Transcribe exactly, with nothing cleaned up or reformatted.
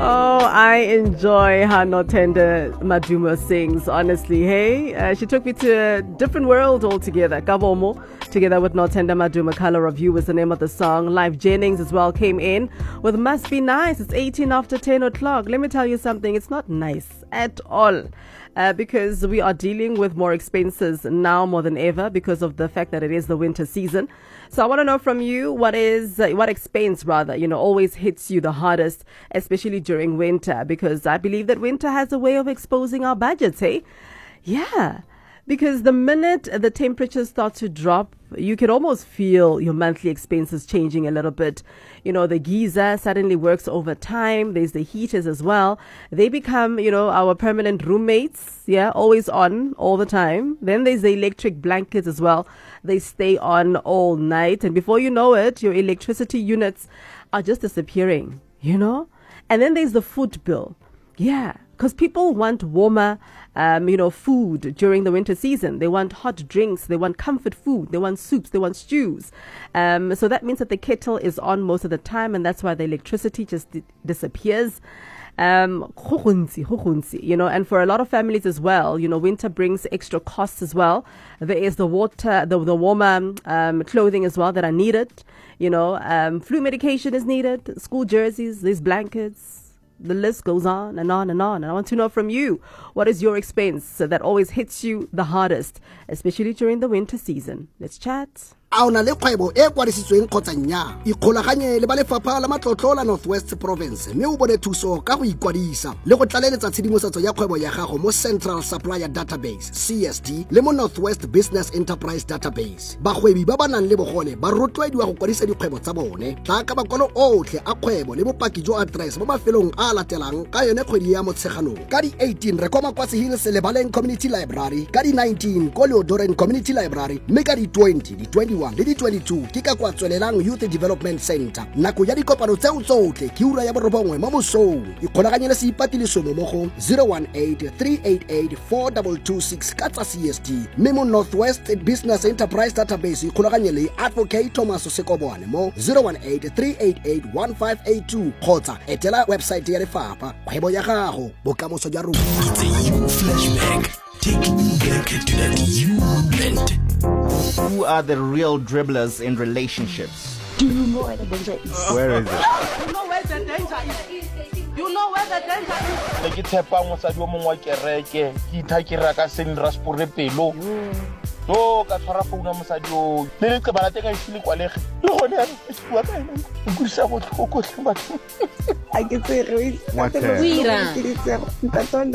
Oh, I enjoy how Nothenda Madumo sings, honestly. Hey, uh, she took me to a different world altogether. Kabomo, together with Nothenda Madumo. Color of You was the name of the song. Live Jennings as well came in with Must Be Nice. It's eighteen after ten o'clock. Let me tell you something. It's not nice at all. Uh, because we are dealing with more expenses now more than ever because of the fact that it is the winter season. So I want to know from you, what is uh, what expense rather, you know, always hits you the hardest, especially during winter, because I believe that winter has a way of exposing our budgets, hey? Yeah. Because the minute the temperatures start to drop, you can almost feel your monthly expenses changing a little bit. You know, the geyser suddenly works overtime. There's the heaters as well. They become, you know, our permanent roommates. Yeah, always on all the time. Then there's the electric blankets as well. They stay on all night. And before you know it, your electricity units are just disappearing, you know? And then there's the food bill. Yeah, because people want warmer, um, you know, food during the winter season. They want hot drinks. They want comfort food. They want soups. They want stews. Um, so that means that the kettle is on most of the time, and that's why the electricity just di- disappears. Um, you know, and for a lot of families as well, you know, winter brings extra costs as well. There is the water, the, the warmer um, clothing as well that are needed. You know, um, flu medication is needed, school jerseys, there's blankets. The list goes on and on and on. And I want to know from you, what is your expense that always hits you the hardest, especially during the winter season? Let's chat. A ona le kgwebo e kwadisitsweng kgotsa nnyaa ikgolaganye le ba lefapha la matlotlo la Northwest Province mme o bone thuso ka go ikwadisa le go tlaleletsa tshedimosetso ya kgwebo ya gago mo Central Supplier Database C S D le mo Northwest Business Enterprise Database. Bagwebi ba ba nang le bogole ba rotloediwa go kwadisa dikgwebo tsa bone tla ka makwalo otlhe a kgwebo le bopaki jo address mo mafelong a latelang ka yone kgwedi ya motsheganong. Ka di eighteen re kwa Makwatsi Hills Lebaleng Community Library, ka di nineteen ko Leodoren Community Library, mme ka di twenty di twenty-one le di twenty-two ke ka kwa tswelelang Youth Development Center. Nako ya dikopano tseo tsotlhe ke ura ya borobongwe mo mosong. Ikgolaganye le seipatiliso mo go zero one eight three eight eight four two two six ka tsa C S D. Mme mo Northwest Business Enterprise Database ikgolaganye le Advocate Thomas Sekobane mo zero one eight three eight eight one five eight two kgotsa etela website ya lefapha. Kgwebo ya gago bokamoso jwa rona. It's a you flashback, taking you back to that you moment. Who are the real dribblers in relationships? Do you know where the danger is? Where is it? You know where the danger is? You know where the danger is? Le ke tshepa mosadi wa mongwe wa kereke ke ithakira ka senraspore pelo to ka tshwara founa mosadi o le le ke bala teka isile kwalege le gone ya ke bua ka ena go isa go tlhoko tlhe batho I get it. What?